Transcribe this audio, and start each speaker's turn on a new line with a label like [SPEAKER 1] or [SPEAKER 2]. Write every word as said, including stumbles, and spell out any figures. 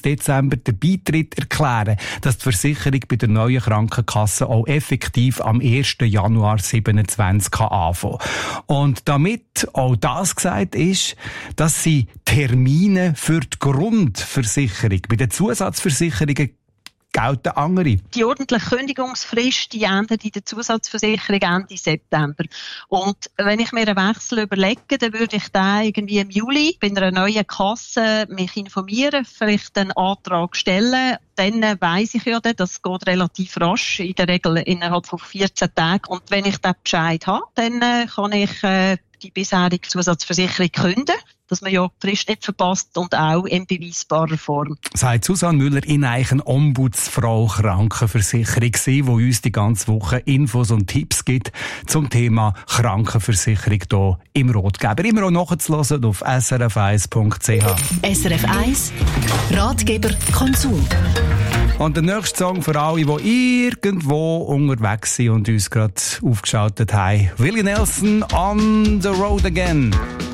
[SPEAKER 1] Dezember den Beitritt erklären, dass die Versicherung bei der neuen Krankenkasse auch effektiv am ersten Januar siebenundzwanzig anfangen kann. Und damit auch das gesagt ist, dass sie Termine für die Grundversicherung bei den Zusatzversicherungen gelten andere.
[SPEAKER 2] Die ordentliche Kündigungsfrist, die endet in der Zusatzversicherung Ende September. Und wenn ich mir einen Wechsel überlege, dann würde ich da irgendwie im Juli bei einer neuen Kasse mich informieren, vielleicht einen Antrag stellen. Dann weiss ich ja, das geht relativ rasch, in der Regel innerhalb von vierzehn Tagen. Und wenn ich den Bescheid habe, dann kann ich äh, die bisherige Zusatzversicherung künden, dass man ja die Frist nicht verpasst und auch in beweisbarer Form.
[SPEAKER 1] Sagt Susanne Müller in Eichen, Ombudsfrau Krankenversicherung, die uns die ganze Woche Infos und Tipps gibt zum Thema Krankenversicherung hier im Rotgeber. Immer auch nachzuhören auf s r f eins punkt c h.
[SPEAKER 3] S R F eins Ratgeber Konsum.
[SPEAKER 1] Und der nächste Song für alle, die irgendwo unterwegs sind und uns gerade aufgeschaltet haben. Willie Nelson, On the Road Again.